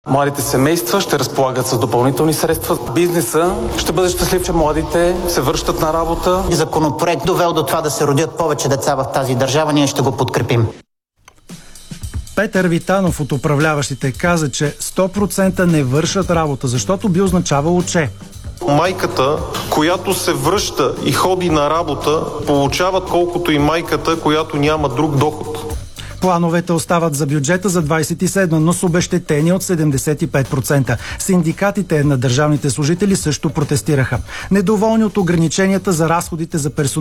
Младите семейства ще разполагат с допълнителни средства. Бизнеса ще бъде щастлив, че младите се връщат на работа. Законопроект довел до това да се родят повече деца в тази държава. Ние ще го подкрепим. Петър Витанов от управляващите каза, че 100% не вършат работа, защото би означавало, че майката, която се връща и ходи на работа, получават колкото и майката, която няма друг доход. Плановете остават за бюджета за 27, но с обезщетение от 75%. Синдикатите на държавните служители също протестираха. Недоволни от ограниченията за разходите за персонал